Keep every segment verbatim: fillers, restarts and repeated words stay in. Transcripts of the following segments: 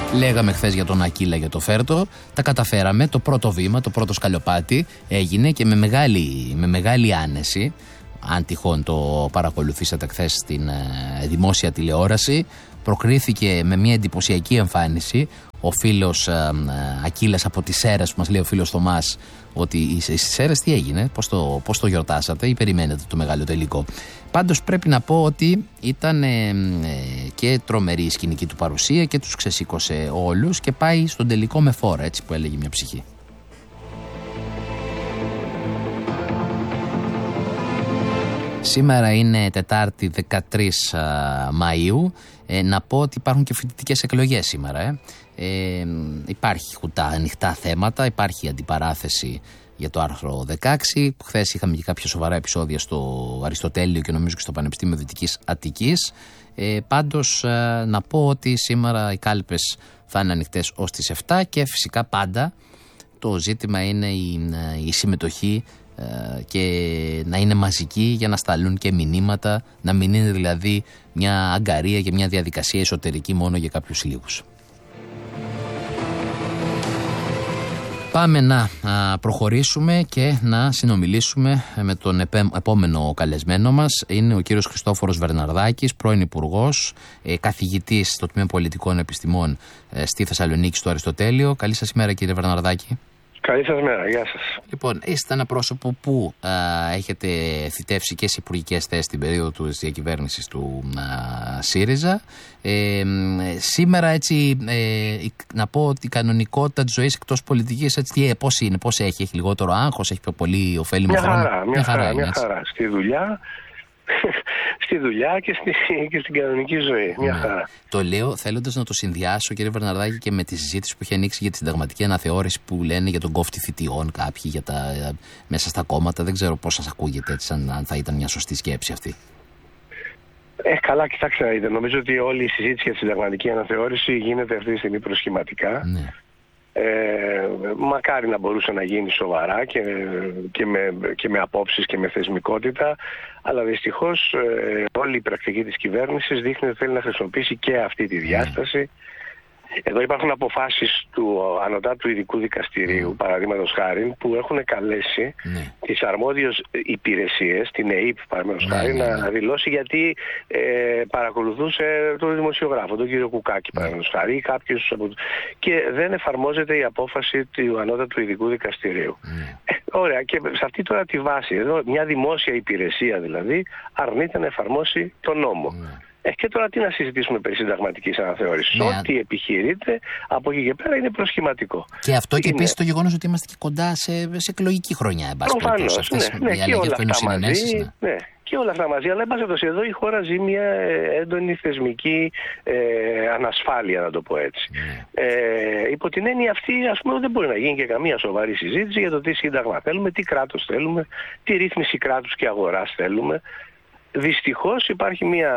Λέγαμε χθες για τον Ακύλα, για το Φέρτο. Τα καταφέραμε. Το πρώτο βήμα, το πρώτο σκαλοπάτι έγινε και με μεγάλη, με μεγάλη άνεση. Αν τυχόν το παρακολουθήσατε χθες στην ε, δημόσια τηλεόραση, προκρίθηκε με μια εντυπωσιακή εμφάνιση ο φίλος ε, ε, Ακύλας από τις Σέρρες, που μας λέει ο φίλος Θωμάς ότι στις Σέρρες τι έγινε, πώς το, πώς το γιορτάσατε ή περιμένετε το μεγάλο τελικό. Πάντως πρέπει να πω ότι ήταν ε, ε, και τρομερή η σκηνική του παρουσία και τους ξεσήκωσε όλους και πάει στον τελικό με φόρα, έτσι που έλεγε μια ψυχή. Σήμερα είναι Τετάρτη δεκατρείς Μαΐου. Ε, να πω ότι υπάρχουν και φοιτητικές εκλογές σήμερα. Ε. Ε, υπάρχουν τα ανοιχτά θέματα, υπάρχει αντιπαράθεση για το άρθρο δεκαέξι. Χθες είχαμε και κάποια σοβαρά επεισόδια στο Αριστοτέλειο και νομίζω και στο Πανεπιστήμιο Δυτικής Αττικής. Ε, πάντως ε, να πω ότι σήμερα οι κάλπες θα είναι ανοιχτές ως τις επτά και φυσικά πάντα το ζήτημα είναι η, η συμμετοχή και να είναι μαζική για να σταλούν και μηνύματα, να μην είναι δηλαδή μια αγκαρία και μια διαδικασία εσωτερική μόνο για κάποιους λίγους. Πάμε να προχωρήσουμε και να συνομιλήσουμε με τον επόμενο καλεσμένο μας. Είναι ο κύριος Χριστόφορος Βερναρδάκης, πρώην Υπουργός, καθηγητής στο Τμήμα Πολιτικών Επιστημών στη Θεσσαλονίκη στο Αριστοτέλειο. Καλή σας ημέρα, κύριε Βερναρδάκη. Καλή σας μέρα, γεια σας. Λοιπόν, είστε ένα πρόσωπο που α, έχετε θητεύσει και σε υπουργικές θέσεις στην περίοδο της διακυβέρνησης του α, ΣΥΡΙΖΑ. Ε, σήμερα έτσι ε, να πω ότι η κανονικότητα της ζωής εκτός πολιτικής έτσι, τι, πώς είναι, πώς έχει, έχει λιγότερο άγχος, έχει πιο πολύ ωφέλιμο μια χρόνο. Χαρά, μια, μια χαρά, μια χαρά. Στη δουλειά, στη δουλειά και, στη, και στην κανονική ζωή. Μια ναι. χαρά. Το λέω θέλοντας να το συνδυάσω, κύριε Βερναρδάκη, και με τη συζήτηση που έχει ανοίξει για τη συνταγματική αναθεώρηση που λένε για τον κόφτη θητιών κάποιοι για τα, μέσα στα κόμματα. Δεν ξέρω πώς σας ακούγεται έτσι, αν, αν θα ήταν μια σωστή σκέψη αυτή. Ε, καλά, κοιτάξτε να δείτε. Νομίζω ότι όλη η συζήτηση για τη συνταγματική αναθεώρηση γίνεται αυτή τη στιγμή προσχηματικά. Ναι. Ε, μακάρι να μπορούσε να γίνει σοβαρά και, και, με, και με απόψεις και με θεσμικότητα, αλλά δυστυχώς ε, όλη η πρακτική της κυβέρνησης δείχνει ότι θέλει να χρησιμοποιήσει και αυτή τη διάσταση. Εδώ υπάρχουν αποφάσεις του Ανωτάτου Ειδικού Δικαστηρίου, mm. παραδείγματος χάρη, που έχουν καλέσει mm. τις αρμόδιες υπηρεσίες, την ΕΕΠ παραδείγματος mm. χάρη, mm. να δηλώσει γιατί ε, παρακολουθούσε τον δημοσιογράφο, τον κύριο Κουκάκη, mm. παραδείγματος χάρη, ή κάποιους από... και δεν εφαρμόζεται η απόφαση του Ανώτατου Ειδικού Δικαστηρίου. Mm. Ε, ωραία, και σε αυτή τώρα τη βάση, εδώ μια δημόσια υπηρεσία δηλαδή, αρνείται να εφαρμόσει τον νόμο. Mm. Ε, και τώρα τι να συζητήσουμε περί συνταγματικής αναθεώρησης. Ναι. Ό,τι επιχειρείται από εκεί και πέρα είναι προσχηματικό. Και αυτό και είναι... επίσης το γεγονός ότι είμαστε και κοντά σε, σε εκλογική χρονιά. Προφανώς, ναι, ναι, και όλα αυτά μαζί, ναι. ναι. Και όλα αυτά μαζί, αλλά εν πάση περιπτώσει εδώ η χώρα ζει μια έντονη θεσμική ε, ανασφάλεια, να το πω έτσι. Mm. Ε, υπό την έννοια αυτή, ας πούμε, δεν μπορεί να γίνει και καμία σοβαρή συζήτηση για το τι σύνταγμα θέλουμε, τι κράτος θέλουμε, τι ρύθμιση κράτους και αγοράς θέλουμε. Δυστυχώς υπάρχει μια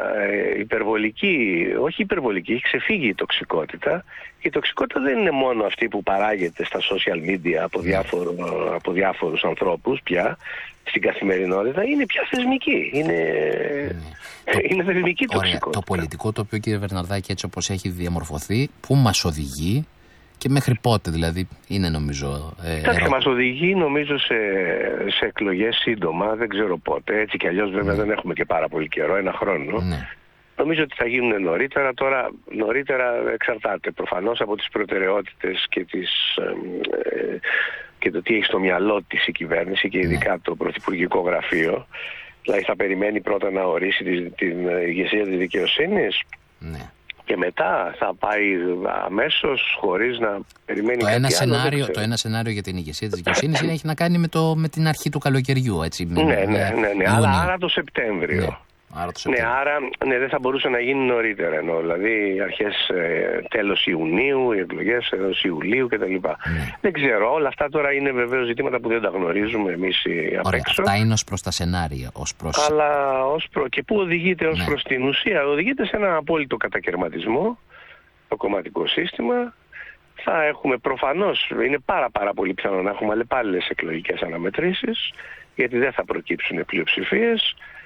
υπερβολική, όχι υπερβολική, έχει ξεφύγει η τοξικότητα. Η τοξικότητα δεν είναι μόνο αυτή που παράγεται στα social media από, διάφορο, από διάφορους ανθρώπους πια στην καθημερινότητα, είναι πια θεσμική. Είναι, το, είναι θεσμική τοξικότητα. Ωραία, το πολιτικό τοπίο, κύριε Βερναρδάκη, έτσι όπως έχει διαμορφωθεί, πού μας οδηγεί? Και μέχρι πότε δηλαδή είναι νομίζω... Εντάξει, ε, μας οδηγεί νομίζω σε, σε εκλογές σύντομα, δεν ξέρω πότε. Έτσι κι αλλιώς βέβαια mm. δεν έχουμε και πάρα πολύ καιρό, ένα χρόνο. Mm. Νομίζω ότι θα γίνουν νωρίτερα. Τώρα νωρίτερα εξαρτάται προφανώς από τις προτεραιότητες και, τις, ε, και το τι έχει στο μυαλό της η κυβέρνηση και ειδικά mm. το Πρωθυπουργικό Γραφείο. Δηλαδή θα περιμένει πρώτα να ορίσει την, την ηγεσία της δικαιοσύνης. Mm. Και μετά θα πάει αμέσως χωρίς να περιμένει το κάτι ένα άλλο. Σενάριο, το ένα σενάριο για την ηγεσία της δικαιοσύνης έχει να κάνει με, το, με την αρχή του καλοκαιριού. Έτσι, ναι, με, ναι, ναι, ναι, ναι. Αλλά άρα το Σεπτέμβριο. Ναι. Άρα, το ναι, άρα ναι, δεν θα μπορούσε να γίνει νωρίτερα. Ενώ, δηλαδή αρχές ε, τέλος Ιουνίου, οι εκλογές τέλος Ιουλίου κτλ. Ναι. Δεν ξέρω, όλα αυτά τώρα είναι βεβαίως ζητήματα που δεν τα γνωρίζουμε εμείς απ' έξω. Αυτά είναι ως προς τα σενάρια. Ως προς... Αλλά ως προ... και πού οδηγείται ως ναι. προς την ουσία? Οδηγείται σε έναν απόλυτο κατακαιρματισμό το κομματικό σύστημα. Θα έχουμε προφανώς, είναι πάρα πάρα πολύ πιθανό να έχουμε αλλεπάλληλες εκλογικές αναμετρήσεις, γιατί δεν θα προκύψουν πλειοψηφίες.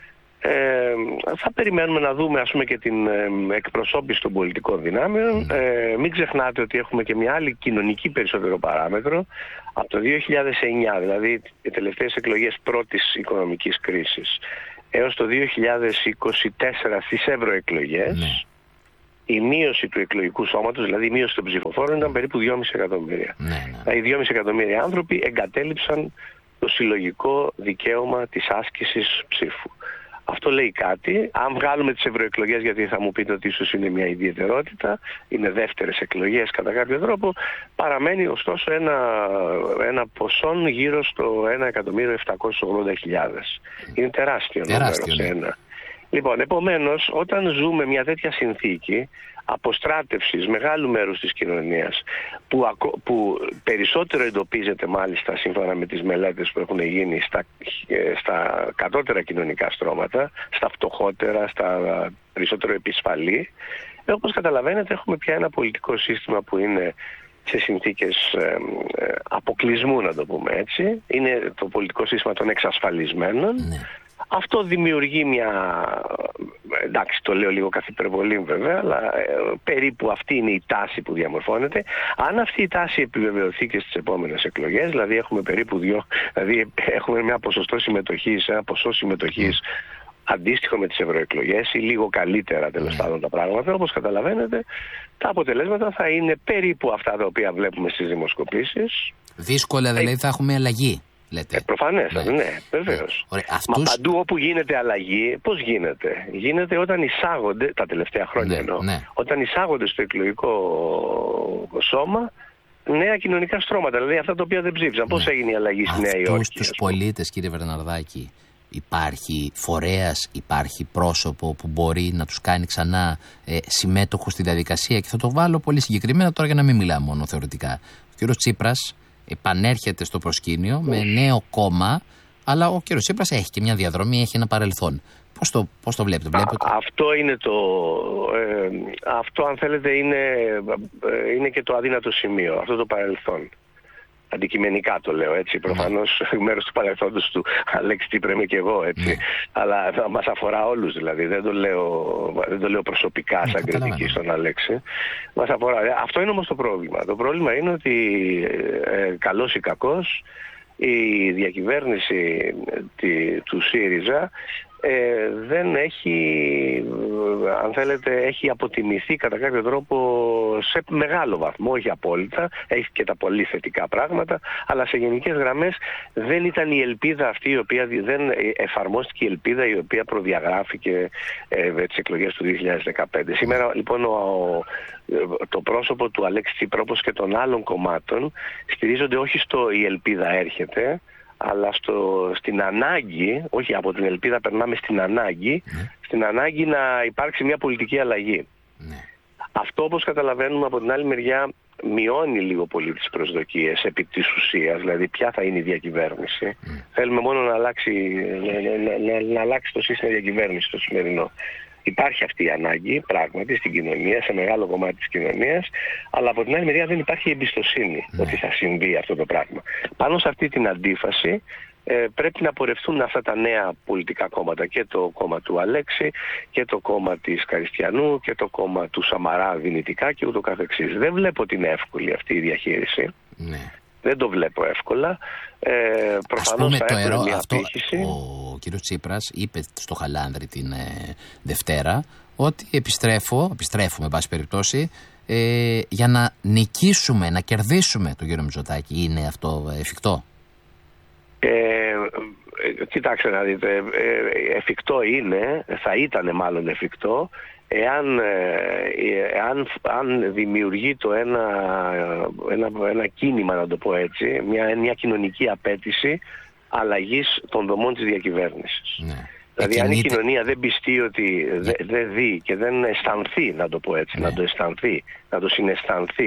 Ε, θα περιμένουμε να δούμε, ας πούμε, και την ε, εκπροσώπηση των πολιτικών δυνάμεων. Ε, μην ξεχνάτε ότι έχουμε και μια άλλη κοινωνική περισσότερο παράμετρο από το δύο χιλιάδες εννιά, δηλαδή οι τελευταίες εκλογές πρώτης οικονομικής κρίσης, έως το δύο χιλιάδες είκοσι τέσσερα στις ευρωεκλογές. Ναι. Η μείωση του εκλογικού σώματος, δηλαδή η μείωση των ψηφοφόρων, ήταν περίπου δυόμισι εκατομμύρια. Ναι, ναι. Δηλαδή δυόμισι εκατομμύρια άνθρωποι εγκατέλειψαν το συλλογικό δικαίωμα της άσκησης ψήφου. Αυτό λέει κάτι. Αν βγάλουμε τις ευρωεκλογές, γιατί θα μου πείτε ότι ίσως είναι μια ιδιαιτερότητα, είναι δεύτερες εκλογές κατά κάποιο τρόπο, παραμένει ωστόσο ένα, ένα ποσό γύρω στο ένα εκατομμύριο επτακόσιες ογδόντα χιλιάδες. Είναι τεράστιο νούμερο σε ένα. Λοιπόν, επομένως, όταν ζούμε μια τέτοια συνθήκη αποστράτευσης μεγάλου μέρους της κοινωνίας, που, που περισσότερο εντοπίζεται μάλιστα σύμφωνα με τις μελέτες που έχουν γίνει στα, στα κατώτερα κοινωνικά στρώματα, στα φτωχότερα, στα περισσότερο επισφαλή, όπως καταλαβαίνετε έχουμε πια ένα πολιτικό σύστημα που είναι σε συνθήκες ε, ε, αποκλεισμού, να το πούμε έτσι. Είναι το πολιτικό σύστημα των εξασφαλισμένων. Ναι. Αυτό δημιουργεί μια, εντάξει το λέω λίγο καθ' υπερβολή βέβαια, αλλά ε, περίπου αυτή είναι η τάση που διαμορφώνεται. Αν αυτή η τάση επιβεβαιωθεί και στις επόμενες εκλογές, δηλαδή έχουμε περίπου δύο, δηλαδή έχουμε μια ποσοστό συμμετοχής, ένα ποσό συμμετοχής αντίστοιχο με τις ευρωεκλογές ή λίγο καλύτερα τέλος πάντων τα πράγματα, όπως καταλαβαίνετε, τα αποτελέσματα θα είναι περίπου αυτά τα οποία βλέπουμε στις δημοσκοπήσεις. Δύσκολα δηλαδή θα έχουμε αλλαγή. Λέτε. Ε, προφανές, ναι, ναι βεβαίως. Ναι. Αυτούς... Μα παντού όπου γίνεται αλλαγή, πώς γίνεται? Γίνεται όταν εισάγονται, τα τελευταία χρόνια ναι, εννοώ, ναι. όταν εισάγονται στο εκλογικό σώμα νέα κοινωνικά στρώματα, δηλαδή αυτά τα οποία δεν ψήφισαν. Ναι. Πώς έγινε η αλλαγή στη Νέα Υόρκη? Αυτούς τους πολίτες, κύριε Βερναρδάκη, υπάρχει φορέας, υπάρχει πρόσωπο που μπορεί να τους κάνει ξανά ε, συμμέτοχους στη διαδικασία? Και θα το βάλω πολύ συγκεκριμένα τώρα για να μην μιλάμε μόνο θεωρητικά. Ο κύριος Τσίπρας επανέρχεται στο προσκήνιο με νέο κόμμα, αλλά ο κύριος Τσίπρας έχει και μια διαδρομή, έχει ένα παρελθόν. Πώς το, πώς το βλέπετε? βλέπετε? Α, αυτό είναι το... Ε, αυτό αν θέλετε είναι, ε, είναι και το αδύνατο σημείο, αυτό το παρελθόν. Αντικειμενικά το λέω έτσι, προφανώς mm. μέρος του παρελθόντος του Αλέξη Τσίπρα είμαι και εγώ έτσι, mm. αλλά μας αφορά όλους δηλαδή, δεν το λέω, δεν το λέω προσωπικά σαν mm, κριτική στον Αλέξη, μας αφορά. Αυτό είναι όμως το πρόβλημα. Το πρόβλημα είναι ότι ε, καλός ή κακός η διακυβέρνηση τη, του ΣΥΡΙΖΑ Ε, δεν έχει, αν θέλετε, έχει αποτιμηθεί κατά κάποιο τρόπο σε μεγάλο βαθμό, όχι απόλυτα, έχει και τα πολύ θετικά πράγματα, αλλά σε γενικές γραμμές δεν ήταν η ελπίδα αυτή, η οποία δεν εφαρμόστηκε η ελπίδα η οποία προδιαγράφηκε ε, με τις εκλογές του δύο χιλιάδες δεκαπέντε. Σήμερα λοιπόν ο, το πρόσωπο του Αλέξη Τσίπρα όπως και των άλλων κομμάτων στηρίζονται όχι στο η ελπίδα έρχεται, αλλά στο, στην ανάγκη, όχι από την ελπίδα περνάμε στην ανάγκη, ναι. στην ανάγκη να υπάρξει μια πολιτική αλλαγή. Ναι. Αυτό όπως καταλαβαίνουμε από την άλλη μεριά μειώνει λίγο πολύ τις προσδοκίες επί της ουσίας, δηλαδή ποια θα είναι η διακυβέρνηση. Mm. Θέλουμε μόνο να αλλάξει, να, να, να, να αλλάξει το σύστημα διακυβέρνησης το σημερινό. Υπάρχει αυτή η ανάγκη πράγματι στην κοινωνία, σε μεγάλο κομμάτι της κοινωνίας, αλλά από την άλλη μεριά δεν υπάρχει εμπιστοσύνη mm. ότι θα συμβεί αυτό το πράγμα. Πάνω σε αυτή την αντίφαση ε, πρέπει να πορευτούν αυτά τα νέα πολιτικά κόμματα, και το κόμμα του Αλέξη και το κόμμα της Καριστιανού και το κόμμα του Σαμαρά δυνητικά και ούτω καθεξής. Δεν βλέπω ότι είναι εύκολη αυτή η διαχείριση. Mm. Δεν το βλέπω εύκολα. Ε, προφανώς θα έχουμε μια απήχηση. Ο κύριος Τσίπρας είπε στο Χαλάνδρη την ε, Δευτέρα ότι επιστρέφω, επιστρέφουμε, εν πάση περιπτώσει, ε, για να νικήσουμε, να κερδίσουμε τον κύριο Μητσοτάκη. Είναι αυτό εφικτό? Ε, ε, κοιτάξτε να δείτε, ε, εφικτό είναι, θα ήταν μάλλον εφικτό, εάν, εάν αν δημιουργεί το ένα, ένα, ένα κίνημα, να το πω έτσι, μια, μια κοινωνική απέτηση αλλαγής των δομών της διακυβέρνησης. Ναι. Δηλαδή αν η κοινωνία δεν πιστεί ότι δεν δε δει και δεν αισθανθεί, να το πω έτσι, ναι. να το αισθανθεί, να το συναισθανθεί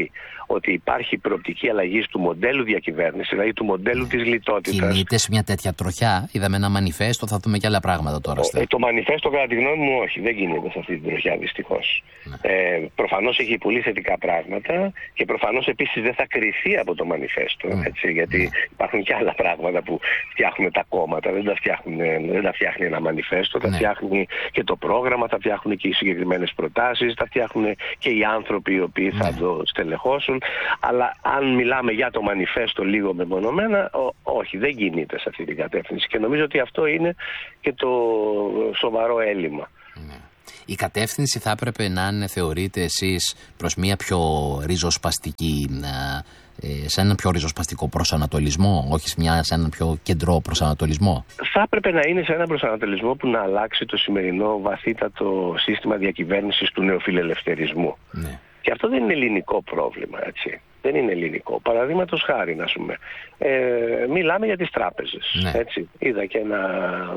ότι υπάρχει προοπτική αλλαγής του μοντέλου διακυβέρνησης, δηλαδή του μοντέλου ναι. της λιτότητας. Κινείται σε μια τέτοια τροχιά, είδαμε ένα μανιφέστο, θα δούμε και άλλα πράγματα τώρα. Ε, το μανιφέστο, κατά τη γνώμη μου, όχι, δεν κινείται σε αυτή την τροχιά, δυστυχώς. Ναι. Ε, προφανώς έχει πολύ θετικά πράγματα και προφανώς επίσης δεν θα κριθεί από το μανιφέστο, ναι. έτσι, γιατί ναι. υπάρχουν και άλλα πράγματα που φτιάχνουν τα κόμματα, δεν τα, φτιάχνουν, δεν τα φτιάχνει ένα μανιφέστο, τα ναι. φτιάχνει και το πρόγραμμα, τα φτιάχνουν και οι συγκεκριμένες προτάσεις, τα φτιάχνουν και οι άνθρωποι οι οποίοι θα ναι. το στελεχώσουν. Αλλά αν μιλάμε για το μανιφέστο λίγο μεμονωμένα, ό, όχι, δεν κινείται σε αυτή την κατεύθυνση. Και νομίζω ότι αυτό είναι και το σοβαρό έλλειμμα. Ναι. Η κατεύθυνση θα έπρεπε να είναι, θεωρείτε εσείς, προς μια πιο ριζοσπαστική, σε έναν πιο ριζοσπαστικό προσανατολισμό, όχι σε, μια, σε έναν πιο κεντρό προσανατολισμό? Θα έπρεπε να είναι σε έναν προσανατολισμό που να αλλάξει το σημερινό βαθύτατο σύστημα διακυβέρνησης του νεοφιλελευθερισμού. Ναι. Και αυτό δεν είναι ελληνικό πρόβλημα, έτσι. Δεν είναι ελληνικό. Παραδείγματος χάρη, να πούμε, ε, μιλάμε για τις τράπεζες. Ναι. Έτσι. Είδα και, ένα,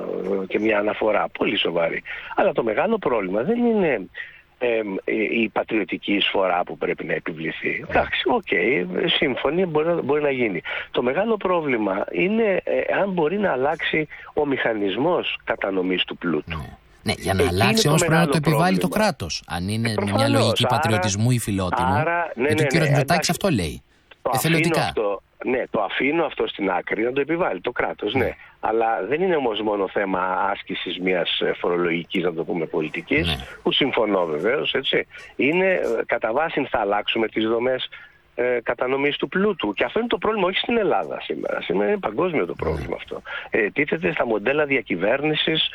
και μια αναφορά πολύ σοβαρή. Αλλά το μεγάλο πρόβλημα δεν είναι ε, η πατριωτική εισφορά που πρέπει να επιβληθεί. Εντάξει, οκ, okay, σύμφωνοι, μπορεί, μπορεί να γίνει. Το μεγάλο πρόβλημα είναι ε, αν μπορεί να αλλάξει ο μηχανισμός κατανομής του πλούτου. Ναι. Ναι, για να Εκεί αλλάξει όμως πρέπει να το επιβάλλει πρόβλημα. Το κράτος. Αν είναι ε, μια λογική άρα, πατριωτισμού ή φιλότιμου. Άρα, ναι, γιατί ναι, ναι, ο κ. Μητσοτάκης αυτό λέει. Το εθελοντικά. Αυτό, ναι, το αφήνω αυτό στην άκρη να το επιβάλλει το κράτος, ναι. ναι. Αλλά δεν είναι όμως μόνο θέμα άσκησης μιας φορολογικής, να το πούμε, πολιτικής, ναι. που συμφωνώ βεβαίως, έτσι. Είναι κατά βάση θα αλλάξουμε τις δομές ε, κατανομής του πλούτου. Και αυτό είναι το πρόβλημα, όχι στην Ελλάδα σήμερα. Σήμερα είναι παγκόσμιο το πρόβλημα ναι. αυτό. Ε, τίθεται στα μοντέλα διακυβέρνησης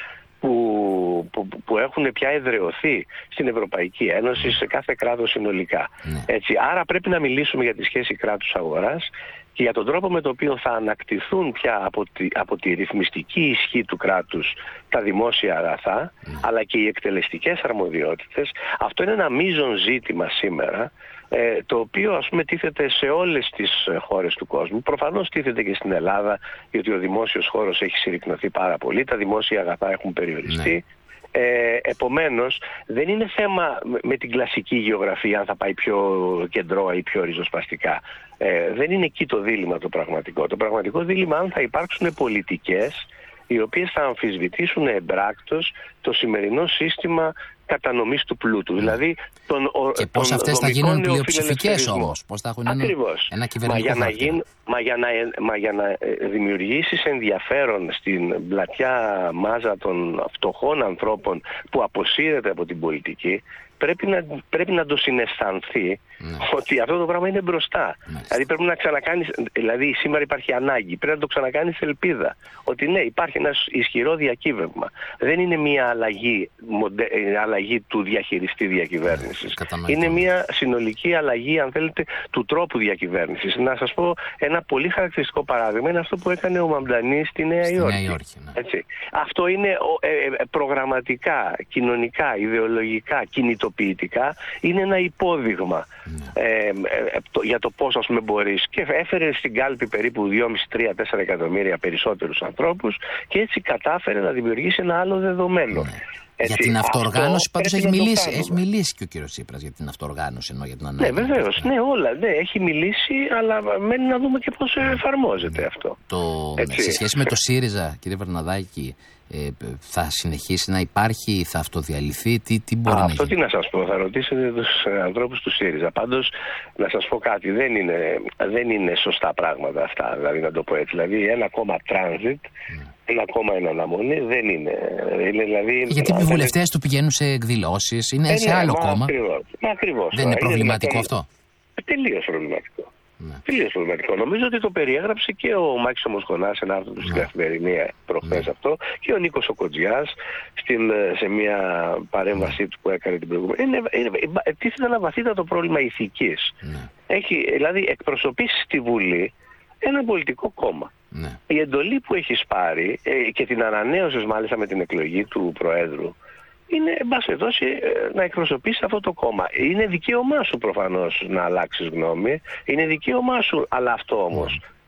Που, που, που έχουν πια εδραιωθεί στην Ευρωπαϊκή Ένωση, σε κάθε κράτος συνολικά. Ναι. Έτσι, άρα πρέπει να μιλήσουμε για τη σχέση κράτους-αγοράς και για τον τρόπο με τον οποίο θα ανακτηθούν πια από τη, από τη ρυθμιστική ισχύ του κράτους τα δημόσια αγαθά, ναι. αλλά και οι εκτελεστικές αρμοδιότητες. Αυτό είναι ένα μείζον ζήτημα σήμερα, ε, το οποίο ας πούμε τίθεται σε όλες τις χώρες του κόσμου. Προφανώς τίθεται και στην Ελλάδα, γιατί ο δημόσιος χώρος έχει συρρικνωθεί πάρα πολύ, τα δημόσια αγαθά έχουν περιοριστεί. Ναι. Ε, επομένως, δεν είναι θέμα με την κλασική γεωγραφία αν θα πάει πιο κεντρώα ή πιο ριζοσπαστικά. Ε, δεν είναι εκεί το δίλημμα το πραγματικό. Το πραγματικό δίλημμα αν θα υπάρξουν πολιτικές οι οποίες θα αμφισβητήσουν εμπράκτως το σημερινό σύστημα κατανομής του πλούτου. Δηλαδή τον, και πώς αυτές θα γίνουν πλειοψηφικές όμως. Πώς θα έχουν Ακριβώς. ένα κυβερνητικό μα για, να γίν, μα, για να, μα για να δημιουργήσεις ενδιαφέρον στην πλατιά μάζα των φτωχών ανθρώπων που αποσύρεται από την πολιτική, πρέπει να, πρέπει να το συναισθανθεί ναι. ότι αυτό το πράγμα είναι μπροστά. Ναι. Δηλαδή πρέπει να ξανακάνεις, δηλαδή σήμερα υπάρχει ανάγκη, πρέπει να το ξανακάνεις ελπίδα. Ότι ναι, υπάρχει ένα ισχυρό διακύβευμα. Δεν είναι μια αλλαγή, μοντε, αλλαγή του διαχειριστή διακυβέρνησης. Ναι, είναι μια συνολική αλλαγή, αν θέλετε, του τρόπου διακυβέρνησης. Να σας πω ένα πολύ χαρακτηριστικό παράδειγμα, είναι αυτό που έκανε ο Μαμντανής στη Νέα στη Υόρκη. Νέα Υόρκη ναι. Έτσι. Αυτό είναι ε, ε, προγραμματικά, κοινωνικά, ιδεολογικά, κινητοποιητικά, είναι ένα υπόδειγμα. Ναι. Ε, ε, το, για το πώς ας πούμε μπορείς, και έφερε στην κάλπη περίπου δυόμισι με τρία τέσσερα εκατομμύρια περισσότερους ανθρώπους και έτσι κατάφερε να δημιουργήσει ένα άλλο δεδομένο. Ναι. Έτσι, για την αυτοοργάνωση πάντως έχει μιλήσει, έχει μιλήσει και ο κύριος Τσίπρας για την αυτοοργάνωση, ενώ για την ανάγκη. Ναι, βεβαίως, ναι, όλα, ναι, έχει μιλήσει, αλλά μένει να δούμε και πώς εφαρμόζεται ναι. αυτό. Το, ναι, σε σχέση με το ΣΥΡΙΖΑ, κύριε Βαρναδάκη, ε, θα συνεχίσει να υπάρχει, θα αυτοδιαλυθεί, τι, τι μπορεί Α, να αυτό γίνει? Αυτό τι να σας πω, θα ρωτήσετε τους ανθρώπους του ΣΥΡΙΖΑ. Πάντως, να σας πω κάτι, δεν είναι, δεν είναι σωστά πράγματα αυτά, δηλαδή να το πω έτσι. Δηλαδή ένα κόμμα transit, mm. ένα κόμμα εν αναμονή, δεν είναι. είναι δηλαδή, γιατί οι βουλευτές του πηγαίνουν σε εκδηλώσεις, είναι ε, σε ναι, άλλο μα, κόμμα. Ακριβώς, μα, ακριβώς, δεν είναι προβληματικό είναι, αυτό? Τελείως προβληματικό. Ναι. Τελείως προβληματικό. Νομίζω ότι το περιέγραψε και ο Μάκης ο Μοσχονάς σε ένα άρθρο του στην Καθημερινή προχθές ναι. αυτό, και ο Νίκος ο Κοντζιάς στην, σε μια παρέμβασή ναι. του που έκανε την προηγούμενη. Είναι, είναι, τίθεται ένα βαθύτατο πρόβλημα ηθικής. Ναι. Έχει δηλαδή εκπροσωπήσει στη Βουλή ένα πολιτικό κόμμα. Ναι. Η εντολή που έχεις πάρει ε, και την ανανέωσες μάλιστα με την εκλογή του Προέδρου είναι, εν πάση περιπτώσει, να εκπροσωπήσει αυτό το κόμμα. Είναι δικαίωμά σου προφανώς να αλλάξεις γνώμη, είναι δικαίωμά σου, αλλά αυτό όμως mm.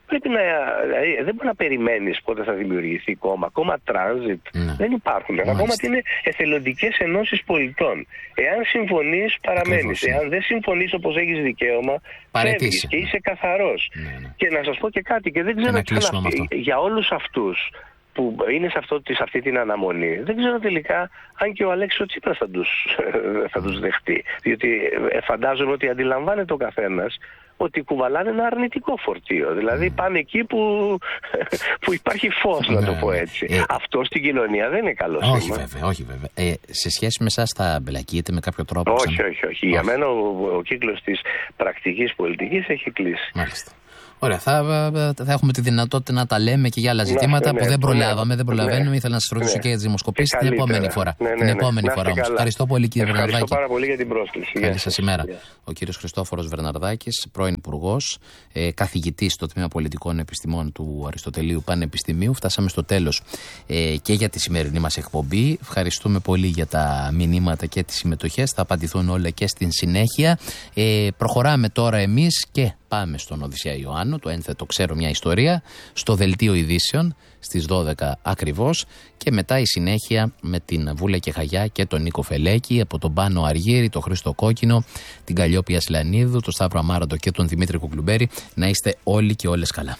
πρέπει να, δηλαδή, δεν μπορεί να περιμένεις πότε θα δημιουργηθεί κόμμα. Κόμμα transit ναι. δεν υπάρχουν. Τα κόμματα είναι εθελοντικές ενώσεις πολιτών. Εάν συμφωνείς, παραμένεις. Ακριβώς, Εάν δεν συμφωνείς όπως έχεις δικαίωμα, φεύγεις και είσαι καθαρός. Ναι, ναι. Και να σας πω και κάτι, και δεν ξέρω τι για όλους αυτούς που είναι σε, αυτό, σε αυτή την αναμονή, δεν ξέρω τελικά αν και ο Αλέξης Τσίπρας θα τους, θα τους δεχτεί. Διότι φαντάζομαι ότι αντιλαμβάνεται ο καθένας ότι κουβαλάνε ένα αρνητικό φορτίο. Δηλαδή πάνε εκεί που, που υπάρχει φως, να το πω έτσι. Ε, Αυτό στην κοινωνία δεν είναι καλό σήμα. Όχι βέβαια, όχι βέβαια. Ε, σε σχέση με εσάς θα μπλακείτε με κάποιο τρόπο? Όχι, ξανά... όχι, όχι, όχι. Για μένα ο, ο κύκλος της πρακτικής πολιτικής έχει κλείσει. Μάλιστα. Ωραία, θα, θα έχουμε τη δυνατότητα να τα λέμε και για άλλα ζητήματα ναι, που δεν προλάβαμε, ναι, δεν προλαβαίνουμε. Ναι, ήθελα να σας ρωτήσω ναι, και για τις δημοσκοπήσεις την επόμενη φορά. Ναι, ναι, την επόμενη ναι, φορά όμως. Ευχαριστώ πολύ, κύριε Βερναρδάκη. Ευχαριστώ πάρα πολύ για την πρόσκληση. Καλή σας ημέρα. Yeah. Ο κύριος Χριστόφορος Βερναρδάκης, πρώην Υπουργός, ε, καθηγητής στο Τμήμα Πολιτικών Επιστημών του Αριστοτελείου Πανεπιστημίου. Φτάσαμε στο τέλος ε, και για τη σημερινή μας εκπομπή. Ευχαριστούμε πολύ για τα μηνύματα και τις συμμετοχές. Θα απαντηθούν όλα και στην συνέχεια. Ε, προχωράμε τώρα εμείς και πάμε στον Οδυσσέα Ιωάννου, το ένθετο ξέρω μια ιστορία, στο δελτίο ειδήσεων στις δώδεκα ακριβώς και μετά η συνέχεια με την Βούλα και Χαγιά και τον Νίκο Φελέκη, από τον Πάνο Αργύρη, τον Χρήστο Κόκκινο, την Καλλιόπη Ασλανίδου, τον Σταύρο Αμάραντο και τον Δημήτρη Κουκλουμπέρη. Να είστε όλοι και όλες καλά.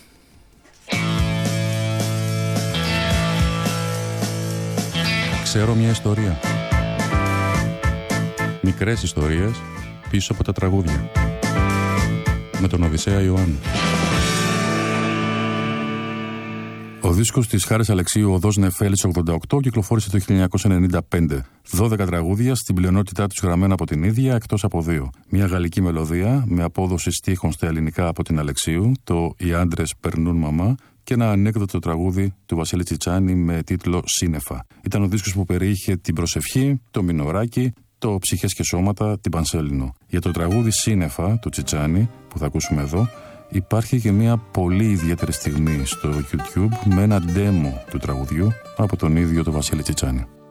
Ξέρω μια ιστορία. Μικρές ιστορίες πίσω από τα τραγούδια. Με τον Οδυσσέα Ιωάννου. Ο δίσκος της Χάρης Αλεξίου, Οδός Νεφέλης ογδόντα οκτώ, κυκλοφόρησε το χίλια εννιακόσια ενενήντα πέντε. δώδεκα τραγούδια, στην πλειονότητά τους γραμμένα από την ίδια, εκτός από δύο. Μια γαλλική μελωδία, με απόδοση στίχων στα ελληνικά από την Αλεξίου, το «Οι άντρες περνούν μαμά», και ένα ανέκδοτο τραγούδι του Βασίλη Τσιτσάνη με τίτλο «Σύννεφα». Ήταν ο δίσκος που περιείχε την προσευχή, το μινωράκι, το «Ψυχές και σώματα», την Πανσέλινο. Για το τραγούδι «Σύννεφα» του Τσιτσάνη, που θα ακούσουμε εδώ, υπάρχει και μια πολύ ιδιαίτερη στιγμή στο YouTube με ένα demo του τραγουδιού από τον ίδιο τον Βασίλη Τσιτσάνη.